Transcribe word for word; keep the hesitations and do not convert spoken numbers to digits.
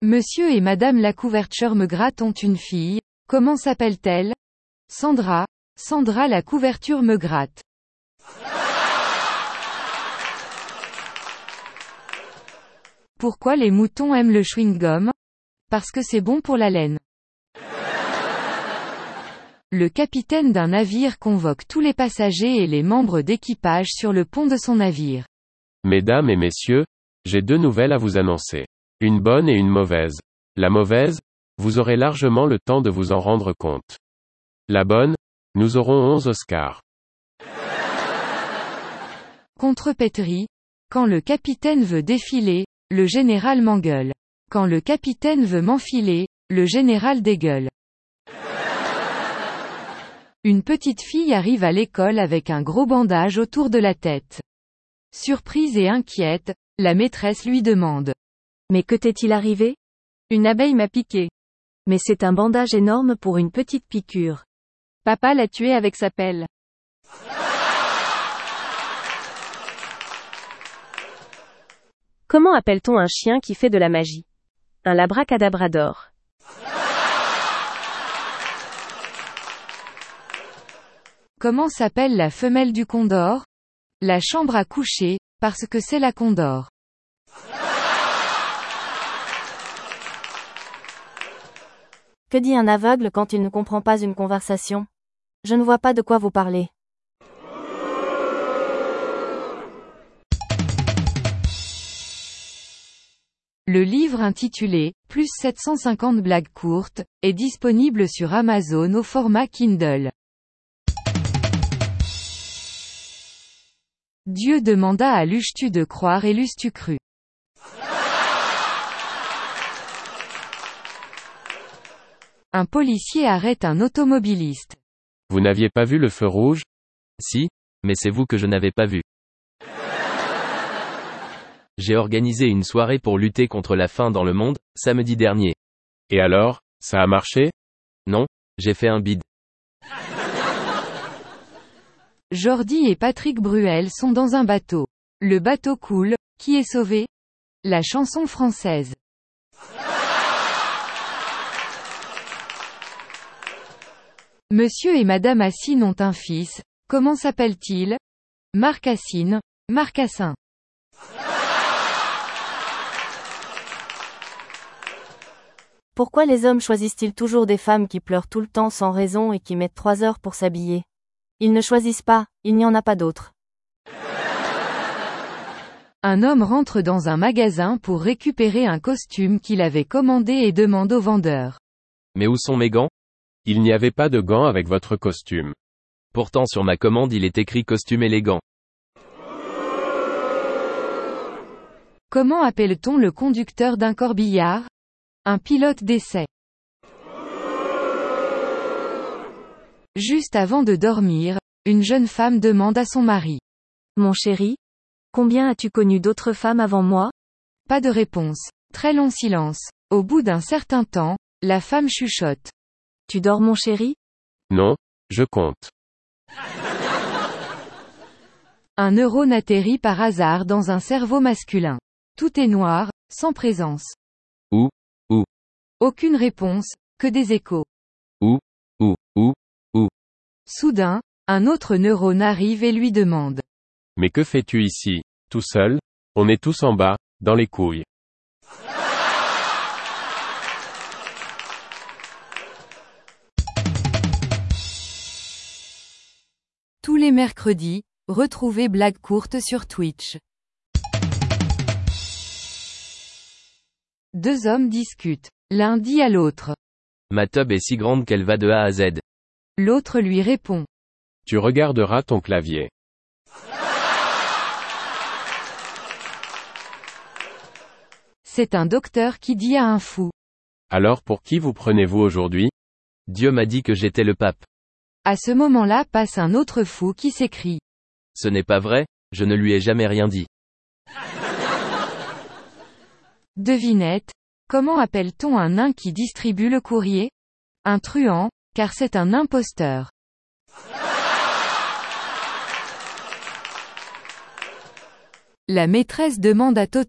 Monsieur et Madame la couverture me gratte ont une fille, comment s'appelle-t-elle? Sandra, Sandra la couverture me gratte. Pourquoi les moutons aiment le chewing-gum? Parce que c'est bon pour la laine. Le capitaine d'un navire convoque tous les passagers et les membres d'équipage sur le pont de son navire. Mesdames et messieurs, j'ai deux nouvelles à vous annoncer. Une bonne et une mauvaise. La mauvaise, vous aurez largement le temps de vous en rendre compte. La bonne, nous aurons onze Oscars. Contrepétrie. Quand le capitaine veut défiler, le général m'engueule. Quand le capitaine veut m'enfiler, le général dégueule. Une petite fille arrive à l'école avec un gros bandage autour de la tête. Surprise et inquiète, la maîtresse lui demande. Mais que t'est-il arrivé? Une abeille m'a piqué. Mais c'est un bandage énorme pour une petite piqûre. Papa l'a tué avec sa pelle. Comment appelle-t-on un chien qui fait de la magie? Un labracadabrador. Comment s'appelle la femelle du condor? La chambre à coucher, parce que c'est la condor. Que dit un aveugle quand il ne comprend pas une conversation? Je ne vois pas de quoi vous parlez. Le livre intitulé « Plus sept cent cinquante blagues courtes » est disponible sur Amazon au format Kindle. Dieu demanda à l'eusses-tu de croire et l'eusses-tu cru. Un policier arrête un automobiliste. Vous n'aviez pas vu le feu rouge? Si, mais c'est vous que je n'avais pas vu. J'ai organisé une soirée pour lutter contre la faim dans le monde, samedi dernier. Et alors, ça a marché? Non, j'ai fait un bide. Jordi et Patrick Bruel sont dans un bateau. Le bateau coule, qui est sauvé? La chanson française. Monsieur et Madame Assine ont un fils, comment s'appelle-t-il? Marc Assine, Marcassin. Pourquoi les hommes choisissent-ils toujours des femmes qui pleurent tout le temps sans raison et qui mettent trois heures pour s'habiller? Ils ne choisissent pas, il n'y en a pas d'autres. Un homme rentre dans un magasin pour récupérer un costume qu'il avait commandé et demande au vendeur. Mais où sont mes gants? Il n'y avait pas de gants avec votre costume. Pourtant sur ma commande il est écrit costume élégant. Comment appelle-t-on le conducteur d'un corbillard? Un pilote d'essai. Juste avant de dormir, une jeune femme demande à son mari. Mon chéri, combien as-tu connu d'autres femmes avant moi? Pas de réponse. Très long silence. Au bout d'un certain temps, la femme chuchote. Tu dors mon chéri? Non, je compte. Un neurone atterrit par hasard dans un cerveau masculin. Tout est noir, sans présence. Où? Où? Aucune réponse, que des échos. Où? Où? Où? Où? Soudain, un autre neurone arrive et lui demande. Mais que fais-tu ici, tout seul? On est tous en bas, dans les couilles. Tous les mercredis, retrouvez Blagues courtes sur Twitch. Deux hommes discutent. L'un dit à l'autre. Ma tub est si grande qu'elle va de A à Z. L'autre lui répond. Tu regarderas ton clavier. C'est un docteur qui dit à un fou. Alors pour qui vous prenez-vous aujourd'hui? Dieu m'a dit que j'étais le pape. À ce moment-là passe un autre fou qui s'écrie. Ce n'est pas vrai, je ne lui ai jamais rien dit. Devinette. Comment appelle-t-on un nain qui distribue le courrier? Un truand, car c'est un imposteur. La maîtresse demande à Toto.